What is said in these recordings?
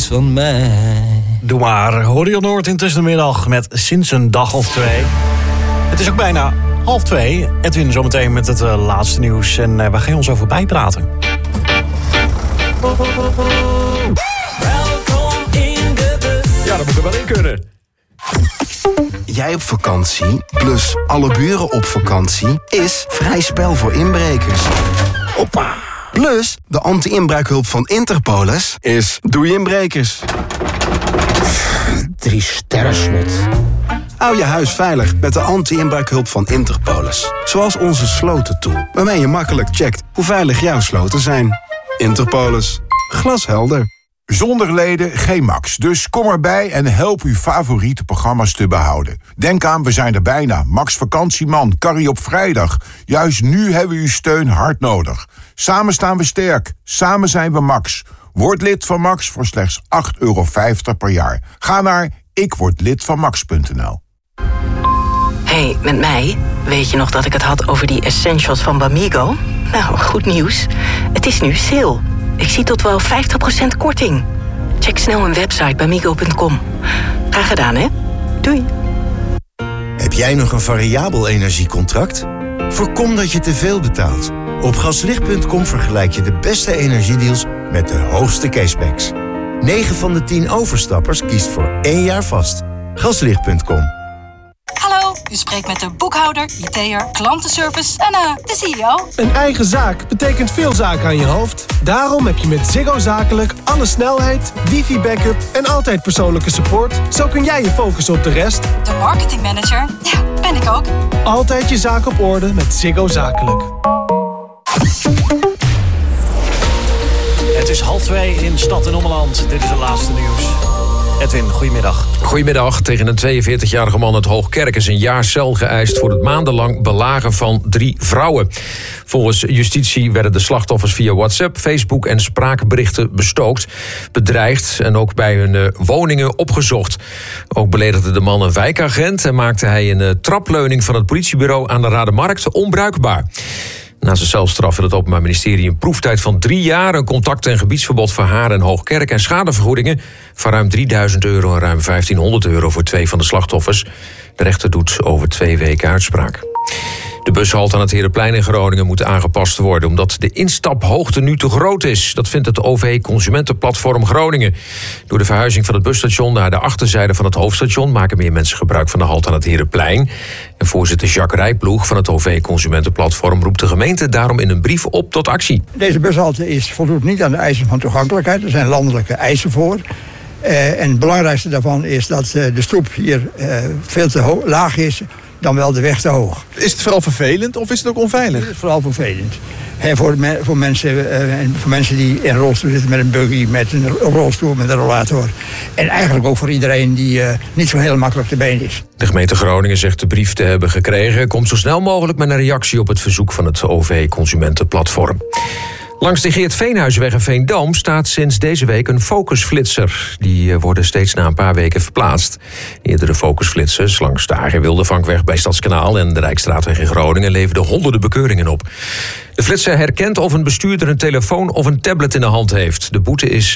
van mij. Doe maar, Hoor Noord intussen de middag met Sinds een dag of twee. Het is ook bijna 1:30. Edwin zometeen met het laatste nieuws. En waar ga je ons over bijpraten? Welkom in de bus. Ja, dat moet er wel in kunnen. Jij op vakantie, plus alle buren op vakantie, is vrij spel voor inbrekers. Hoppa! Plus, de anti-inbraakhulp van Interpolis is doei inbrekers. 3 sterren slot. Hou je huis veilig met de anti-inbraakhulp van Interpolis. Zoals onze slotentool, waarmee je makkelijk checkt hoe veilig jouw sloten zijn. Interpolis. Glashelder. Zonder leden geen Max, dus kom erbij en help uw favoriete programma's te behouden. Denk aan, we zijn er bijna. Max Vakantieman, Carrie op vrijdag. Juist nu hebben we uw steun hard nodig. Samen staan we sterk, samen zijn we Max. Word lid van Max voor slechts €8,50 per jaar. Ga naar ikwordlidvanmax.nl. Hey, met mij? Weet je nog dat ik het had over die essentials van Bamigo? Nou, goed nieuws. Het is nu sale. Ik zie tot wel 50% korting. Check snel een website bamigo.com. Graag gedaan, hè? Doei. Heb jij nog een variabel energiecontract? Voorkom dat je te veel betaalt. Op gaslicht.com vergelijk je de beste energiedeals met de hoogste cashbacks. 9 van de 10 overstappers kiest voor 1 jaar vast. Gaslicht.com. Hallo, u spreekt met de boekhouder, IT'er, klantenservice en de CEO. Een eigen zaak betekent veel zaken aan je hoofd. Daarom heb je met Ziggo Zakelijk alle snelheid, wifi-backup en altijd persoonlijke support. Zo kun jij je focussen op de rest. De marketingmanager, ja, ben ik ook. Altijd je zaak op orde met Ziggo Zakelijk. Het is 1:30 in Stad en Ommeland. Dit is het laatste nieuws. Edwin, goedemiddag. Goedemiddag. Tegen een 42-jarige man uit Hoogkerk is een jaar cel geëist voor het maandenlang belagen van 3 vrouwen. Volgens justitie werden de slachtoffers via WhatsApp, Facebook en spraakberichten bestookt, bedreigd en ook bij hun woningen opgezocht. Ook beledigde de man een wijkagent en maakte hij een trapleuning van het politiebureau aan de Rademarkt onbruikbaar. Na zijn celstraf wil het Openbaar Ministerie een proeftijd van 3 jaar... een contact- en gebiedsverbod voor Haren en Hoogkerk... en schadevergoedingen van ruim €3.000 en ruim €1.500 voor 2 van de slachtoffers. De rechter doet over 2 weken uitspraak. De bushalte aan het Herenplein in Groningen moet aangepast worden... omdat de instaphoogte nu te groot is. Dat vindt het OV Consumentenplatform Groningen. Door de verhuizing van het busstation naar de achterzijde van het hoofdstation... maken meer mensen gebruik van de halte aan het Herenplein. En voorzitter Jacques Rijploeg van het OV Consumentenplatform... roept de gemeente daarom in een brief op tot actie. Deze bushalte voldoet niet aan de eisen van toegankelijkheid. Er zijn landelijke eisen voor. En het belangrijkste daarvan is dat de stoep hier veel te laag is... dan wel de weg te hoog. Is het vooral vervelend of is het ook onveilig? Het is vooral vervelend. Voor mensen die in een rolstoel zitten met een buggy, met een rolstoel, met een rollator. En eigenlijk ook voor iedereen die niet zo heel makkelijk te been is. De gemeente Groningen zegt de brief te hebben gekregen. Komt zo snel mogelijk met een reactie op het verzoek van het OV Consumentenplatform. Langs de Geert Veenhuisweg in Veendam staat sinds deze week een focusflitser. Die worden steeds na een paar weken verplaatst. Eerdere focusflitsers langs de A.G. Wildevankweg bij Stadskanaal en de Rijksstraatweg in Groningen leverden honderden bekeuringen op. De flitser herkent of een bestuurder een telefoon of een tablet in de hand heeft. De boete is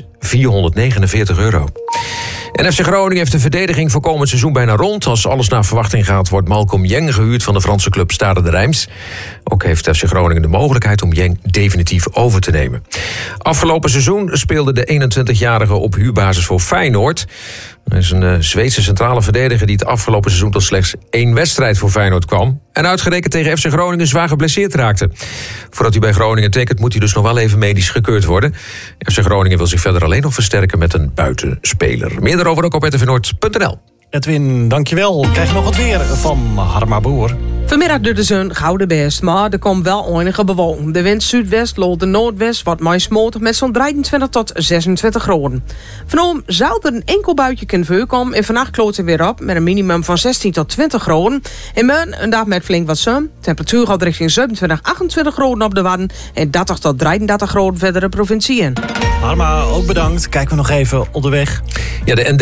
€449. En FC Groningen heeft de verdediging voor komend seizoen bijna rond. Als alles naar verwachting gaat, wordt Malcolm Jeng gehuurd van de Franse club Stade de Reims. Ook heeft FC Groningen de mogelijkheid om Jeng definitief over te nemen. Afgelopen seizoen speelde de 21-jarige op huurbasis voor Feyenoord. Er is een Zweedse centrale verdediger die het afgelopen seizoen tot slechts 1 wedstrijd voor Feyenoord kwam. En uitgerekend tegen FC Groningen zwaar geblesseerd raakte. Voordat hij bij Groningen tekent moet hij dus nog wel even medisch gekeurd worden. FC Groningen wil zich verder alleen nog versterken met een buitenspeler. Meer daarover ook op rtvnoord.nl. Edwin, dankjewel. Krijg je nog wat weer van Harma Boer? Vanmiddag doet de zon gouden best, maar er komt wel enige bewolking. De wind zuidwest loopt de noordwest wat maismotig met zo'n 23 tot 26 graden. Vanavond zou er een enkel buitje kunnen voorkomen en vannacht kloot het weer op met een minimum van 16 tot 20 graden. En morgen een dag met flink wat zon. Temperatuur gaat richting 27, 28 graden op de Wadden en 30 tot 33 graden verdere provinciën. Harma, ook bedankt. Kijken we nog even op de weg. Ja, de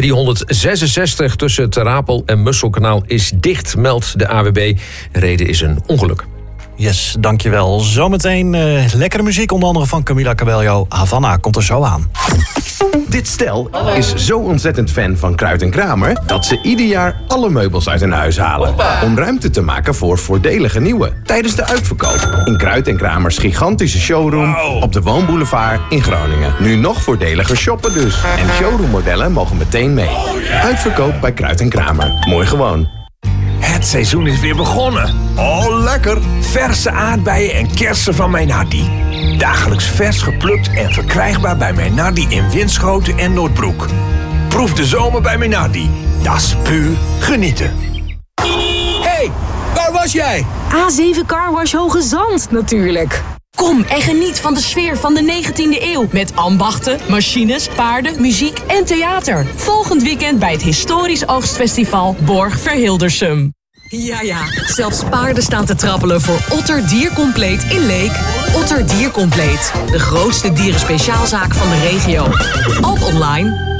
N366 tussen Ter Apel en Musselkanaal is dicht, meldt de AWB. De reden is een ongeluk. Yes, dankjewel. Zometeen lekkere muziek, onder andere van Camila Cabello. Havana komt er zo aan. Dit stel is zo ontzettend fan van Kruid en Kramer dat ze ieder jaar alle meubels uit hun huis halen. Om ruimte te maken voor voordelige nieuwe. Tijdens de uitverkoop in Kruid en Kramers gigantische showroom op de Woonboulevard in Groningen. Nu nog voordeliger shoppen dus. En showroommodellen mogen meteen mee. Uitverkoop bij Kruid en Kramer. Mooi gewoon. Het seizoen is weer begonnen. Oh, lekker. Verse aardbeien en kersen van Meinardi. Dagelijks vers geplukt en verkrijgbaar bij Meinardi in Winschoten en Noordbroek. Proef de zomer bij Meinardi. Dat is puur genieten. Hey, waar was jij? A7 Carwash Hoge Zand natuurlijk. Kom en geniet van de sfeer van de 19e eeuw. Met ambachten, machines, paarden, muziek en theater. Volgend weekend bij het historisch oogstfestival Borg Verhildersum. Ja, zelfs paarden staan te trappelen voor Otter Diercompleet in Leek. Otter Diercompleet, de grootste dierenspeciaalzaak van de regio. Ook online.